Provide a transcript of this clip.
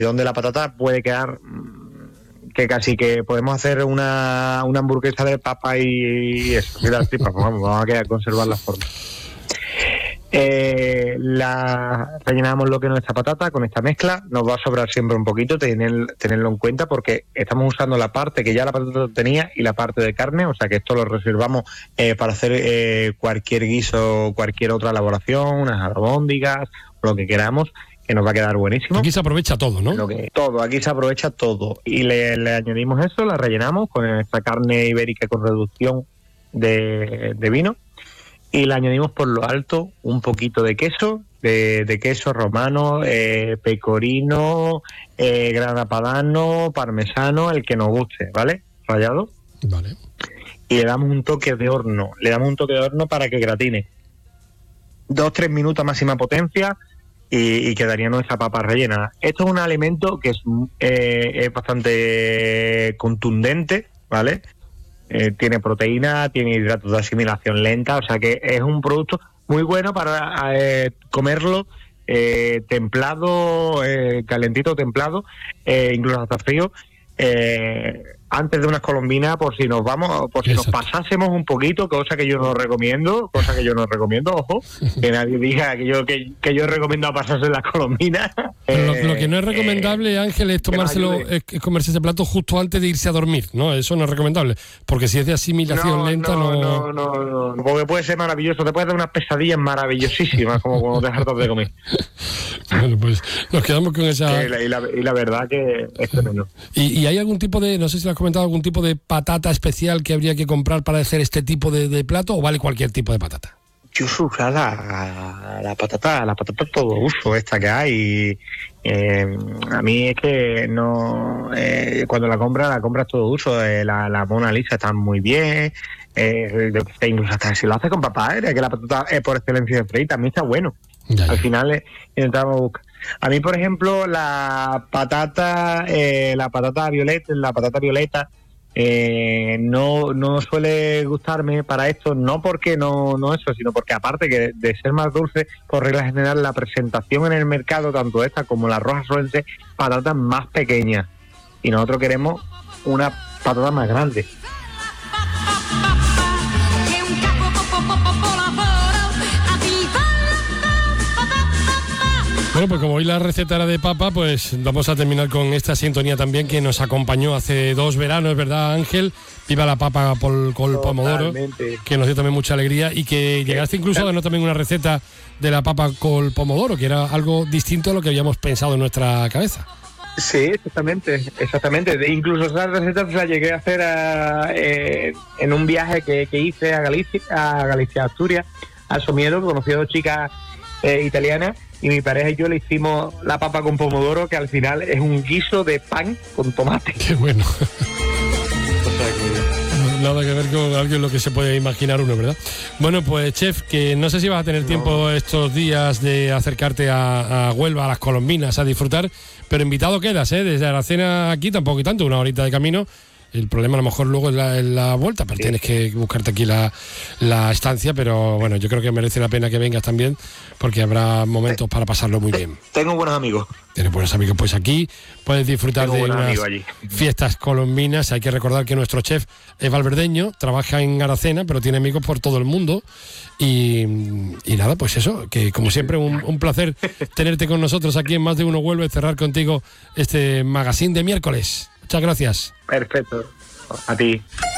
y donde la patata puede quedar que casi que podemos hacer una hamburguesa de papa y eso, y las tripas, pues vamos a conservar la forma. Rellenamos lo que es nuestra patata con esta mezcla. Nos va a sobrar siempre un poquito, tenerlo en cuenta, porque estamos usando la parte que ya la patata tenía y la parte de carne, o sea que esto lo reservamos para hacer cualquier guiso, cualquier otra elaboración, unas albóndigas, lo que queramos, que nos va a quedar buenísimo. Aquí se aprovecha todo, ¿no? Aquí se aprovecha todo. Y le añadimos eso, la rellenamos con esta carne ibérica con reducción de vino. Y le añadimos por lo alto un poquito de queso, de queso romano, pecorino, grana padano, parmesano, el que nos guste, ¿vale? Rallado. Vale. Y le damos un toque de horno. Para que gratine. 2-3 minutos a máxima potencia y quedaría nuestra papa rellena. Esto es un alimento que es bastante contundente, ¿vale? Tiene proteína, tiene hidratos de asimilación lenta, o sea que es un producto muy bueno para comerlo templado, calentito, templado, incluso hasta frío, antes de unas colombinas, por si nos pasásemos un poquito, cosa que yo no recomiendo, ojo, que nadie diga que yo recomiendo pasarse las colombinas. Pero lo que no es recomendable, Ángel, es es comerse ese plato justo antes de irse a dormir, ¿no? Eso no es recomendable, porque si es de asimilación lenta, no, porque puede ser maravilloso, te puedes dar unas pesadillas maravillosísimas como cuando te hartas de comer. Bueno, pues nos quedamos con esa... Y la verdad que es tremendo. ¿Y hay algún tipo de, no sé si lo has comentado, algún tipo de patata especial que habría que comprar para hacer este tipo de plato, o vale cualquier tipo de patata? Yo uso la patata todo uso, esta que hay. A mí es que no, cuando la compras todo uso. La Mona Lisa está muy bien. Incluso hasta si lo haces con papá, que la patata es por excelencia de freír, también está bueno. Ya. Al final intentamos buscar. A mí, por ejemplo, la patata violeta no suele gustarme para esto, no porque no eso, sino porque aparte que de ser más dulce, por regla general la presentación en el mercado, tanto esta como la roja, suelen ser patatas más pequeñas y nosotros queremos una patata más grande. Bueno, pues como hoy la receta era de papa, pues vamos a terminar con esta sintonía también que nos acompañó hace 2 veranos, ¿verdad, Ángel? Viva la papa col pomodoro, que nos dio también mucha alegría y que llegaste incluso a darnos también una receta de la papa col pomodoro, que era algo distinto a lo que habíamos pensado en nuestra cabeza. Sí, exactamente. Incluso esa receta la llegué a hacer en un viaje que hice a Galicia, Asturias, a Somiedo, conocí a 2 chicas italianas, y mi pareja y yo le hicimos la papa con pomodoro, que al final es un guiso de pan con tomate. Qué bueno. Nada que ver con algo en lo que se puede imaginar uno, ¿verdad? Bueno, pues chef, que no sé si vas a tener tiempo estos días de acercarte a Huelva, a las Colombinas, a disfrutar, pero invitado quedas, desde Aracena aquí tampoco y tanto, 1 horita de camino. El problema a lo mejor luego es la vuelta, pero tienes que buscarte aquí la estancia, pero bueno, yo creo que merece la pena que vengas también, porque habrá momentos para pasarlo muy bien. Tengo buenos amigos. Tienes buenos amigos, pues aquí puedes disfrutar de unas fiestas colombinas. Hay que recordar que nuestro chef es valverdeño, trabaja en Aracena, pero tiene amigos por todo el mundo. Y nada, pues eso, que como siempre un placer tenerte con nosotros aquí en Más de Uno Huelva y cerrar contigo este magazine de miércoles. Muchas gracias. Perfecto. A ti.